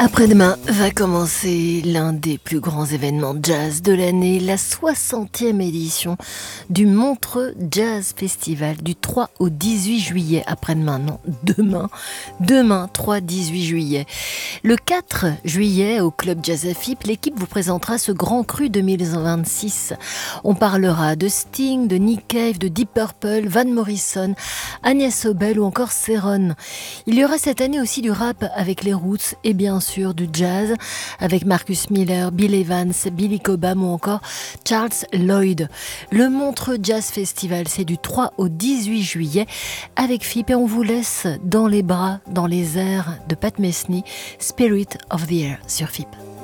Après-demain va commencer l'un des plus grands événements jazz de l'année, la 60e édition du Montreux Jazz Festival du 3 au 18 juillet. Après-demain, non, demain 3-18 juillet. Le 4 juillet au Club Jazz Afip, l'équipe vous présentera ce Grand Cru 2026. On parlera de Sting, de Nick Cave, de Deep Purple, Van Morrison, Agnès Obel ou encore Céron. Il y aura cette année aussi du rap avec les Roots et bien sûr du jazz avec Marcus Miller, Bill Evans, Billy Cobham ou encore Charles Lloyd. Le Montreux Jazz Festival, c'est du 3 au 18 juillet avec FIP et on vous laisse dans les bras, dans les airs de Pat Metheny, Spirit of the Air sur FIP.